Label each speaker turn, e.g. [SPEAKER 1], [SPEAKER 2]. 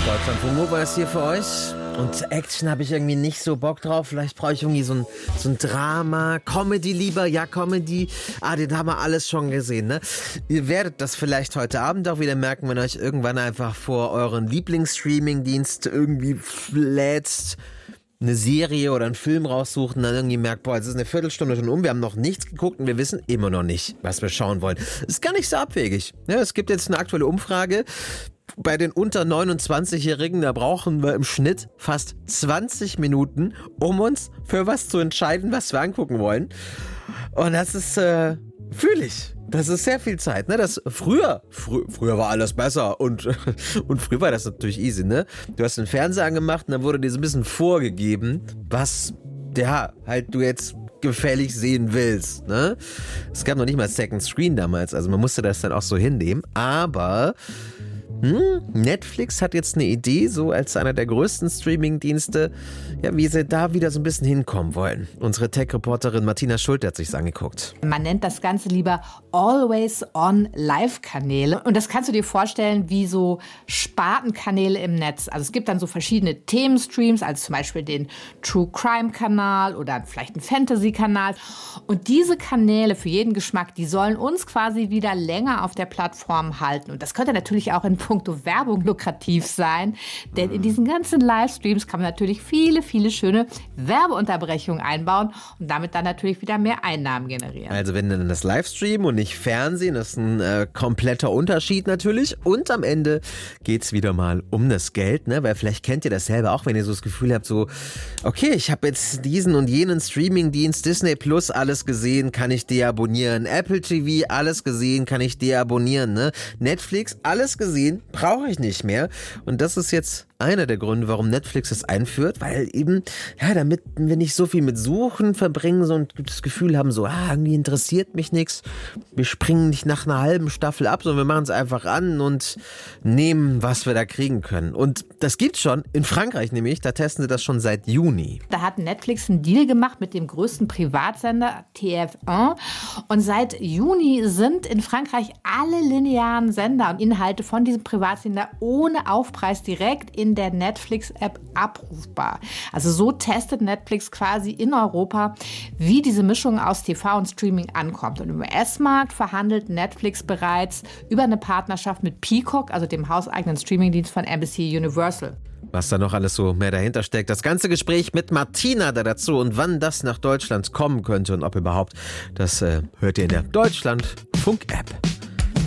[SPEAKER 1] Deutschlandfunk Nova ist hier für euch. Und Action habe ich irgendwie nicht so Bock drauf. Vielleicht brauche ich irgendwie so ein Drama. Comedy lieber. Ja, Comedy. Den haben wir alles schon gesehen, ne? Ihr werdet das vielleicht heute Abend auch wieder merken, wenn ihr euch irgendwann einfach vor euren Lieblingsstreaming-Dienst irgendwie lädst, eine Serie oder einen Film raussucht und dann irgendwie merkt, boah, jetzt ist eine Viertelstunde schon um, wir haben noch nichts geguckt und wir wissen immer noch nicht, was wir schauen wollen. Ist gar nicht so abwegig. Ja, es gibt jetzt eine aktuelle Umfrage. Bei den unter 29-Jährigen, da brauchen wir im Schnitt fast 20 Minuten, um uns für was zu entscheiden, was wir angucken wollen. Und das ist, fühle ich. Das ist sehr viel Zeit, ne? Das früher war alles besser und früher war das natürlich easy, ne? Du hast den Fernseher angemacht und dann wurde dir so ein bisschen vorgegeben, was, ja, halt du jetzt gefällig sehen willst, ne? Es gab noch nicht mal Second Screen damals, also man musste das dann auch so hinnehmen, aber Netflix hat jetzt eine Idee, so als einer der größten Streaming-Dienste, ja, wie sie da wieder so ein bisschen hinkommen wollen. Unsere Tech-Reporterin Martina Schulte hat sich's angeguckt.
[SPEAKER 2] Man nennt das Ganze lieber Always-on-Live-Kanäle. Und das kannst du dir vorstellen wie so Spartenkanäle im Netz. Also es gibt dann so verschiedene Themenstreams, also zum Beispiel den True-Crime-Kanal oder vielleicht einen Fantasy-Kanal. Und diese Kanäle für jeden Geschmack, die sollen uns quasi wieder länger auf der Plattform halten. Und das könnte natürlich auch in puncto Werbung lukrativ sein, denn in diesen ganzen Livestreams kann man natürlich viele, viele schöne Werbeunterbrechungen einbauen und damit dann natürlich wieder mehr Einnahmen generieren.
[SPEAKER 1] Also wenn dann das Livestream und nicht Fernsehen, das ist ein kompletter Unterschied natürlich. Und am Ende geht's wieder mal um das Geld, ne? Weil vielleicht kennt ihr das selber auch, wenn ihr so das Gefühl habt, so, okay, ich habe jetzt diesen und jenen Streamingdienst, Disney Plus, alles gesehen, kann ich deabonnieren. Apple TV, alles gesehen, kann ich deabonnieren, ne? Netflix, alles gesehen, brauche ich nicht mehr. Und das ist jetzt einer der Gründe, warum Netflix es einführt, weil eben, ja, damit wir nicht so viel mit Suchen verbringen, so das Gefühl haben, so, irgendwie interessiert mich nichts. Wir springen nicht nach einer halben Staffel ab, sondern wir machen es einfach an und nehmen, was wir da kriegen können. Und das gibt's schon in Frankreich nämlich, da testen sie das schon seit Juni.
[SPEAKER 2] Da hat Netflix einen Deal gemacht mit dem größten Privatsender TF1 und seit Juni sind in Frankreich alle linearen Sender und Inhalte von diesem Privatsender ohne Aufpreis direkt in der Netflix-App abrufbar. Also so testet Netflix quasi in Europa, wie diese Mischung aus TV und Streaming ankommt. Und im US-Markt verhandelt Netflix bereits über eine Partnerschaft mit Peacock, also dem hauseigenen Streamingdienst von NBC Universal.
[SPEAKER 1] Was da noch alles so mehr dahinter steckt. Das ganze Gespräch mit Martina da dazu und wann das nach Deutschland kommen könnte und ob überhaupt, das hört ihr in der Deutschlandfunk-App.